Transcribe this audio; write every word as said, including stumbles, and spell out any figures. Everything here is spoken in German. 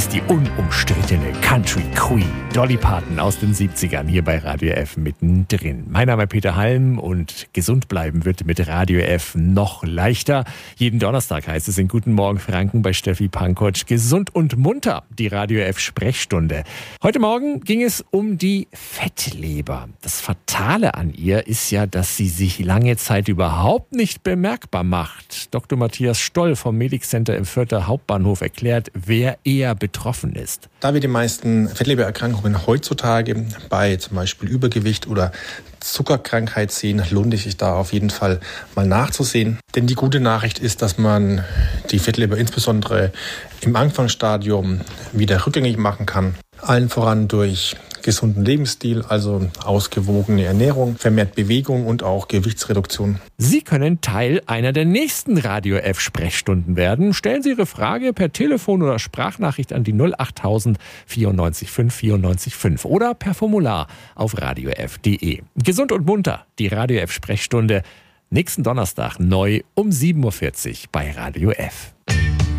die unumstrittene Country Queen Dolly Parton aus den siebzigern hier bei Radio F mittendrin. Mein Name ist Peter Halm und gesund bleiben wird mit Radio F noch leichter. Jeden Donnerstag heißt es in Guten Morgen Franken bei Steffi Pankotsch gesund und munter, die Radio F Sprechstunde. Heute Morgen ging es um die Fettleber. Das Fatale an ihr ist ja, dass sie sich lange Zeit überhaupt nicht bemerkbar macht. Doktor Matthias Stoll vom Medic Center im Fürther Hauptbahnhof erklärt, wer eher betroffen ist. Da wir die meisten Fettlebererkrankungen heutzutage bei zum Beispiel Übergewicht oder Zuckerkrankheit sehen, lohnt es sich da auf jeden Fall mal nachzusehen. Denn die gute Nachricht ist, dass man die Fettleber insbesondere im Anfangsstadium wieder rückgängig machen kann. Allen voran durch gesunden Lebensstil, also ausgewogene Ernährung, vermehrt Bewegung und auch Gewichtsreduktion. Sie können Teil einer der nächsten Radio F Sprechstunden werden. Stellen Sie Ihre Frage per Telefon oder Sprachnachricht an die null acht null null neun vier fünf vier neun fünf oder per Formular auf radiof punkt de. Gesund und munter, die Radio F Sprechstunde. Nächsten Donnerstag neu um sieben Uhr vierzig bei Radio F.